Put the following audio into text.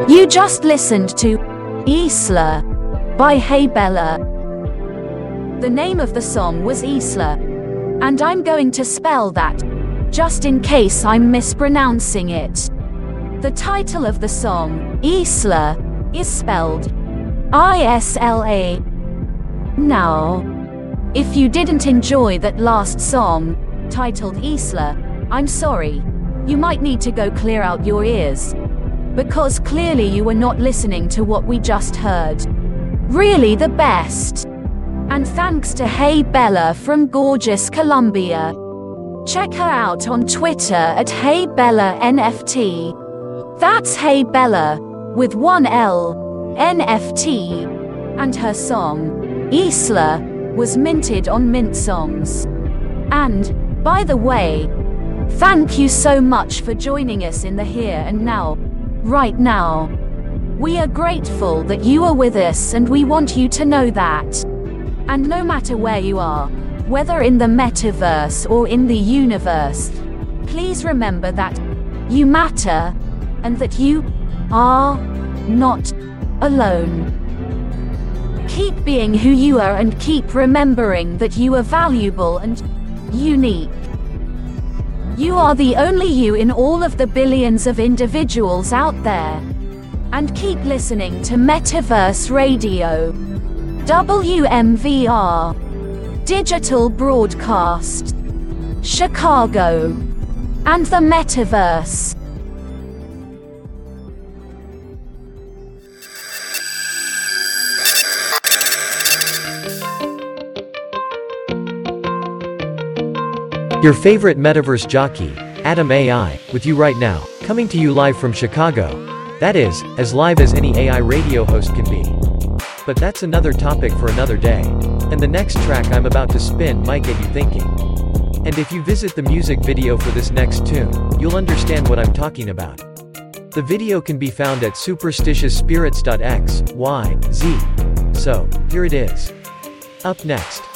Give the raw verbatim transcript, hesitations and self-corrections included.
You just listened to Isla by Hey Bella. The name of the song was Isla, and I'm going to spell that, just in case I'm mispronouncing it. The title of the song, Isla, is spelled I S L A. Now, if you didn't enjoy that last song, titled Isla, I'm sorry. You might need to go clear out your ears. Because clearly you were not listening to what we just heard. Really the best. And thanks to Hey Bella from gorgeous Colombia. Check her out on Twitter at Hey Bella N F T. That's Hey Bella, with one L, N F T. And her song, Isla, was minted on Mint Songs. And, by the way, thank you so much for joining us in the here and now. Right now. We are grateful that you are with us, and we want you to know that. And no matter where you are, whether in the metaverse or in the universe, please remember that you matter and that you are not alone. Keep being who you are and keep remembering that you are valuable and unique. You are the only you in all of the billions of individuals out there. And keep listening to Metaverse Radio. W M V R. Digital Broadcast. Chicago. And the Metaverse. Your favorite metaverse jockey, Adam A I, with you right now, coming to you live from Chicago. That is, as live as any A I radio host can be. But that's another topic for another day. And the next track I'm about to spin might get you thinking. And if you visit the music video for this next tune, you'll understand what I'm talking about. The video can be found at superstitious spirits dot x y z. So, here it is. Up next.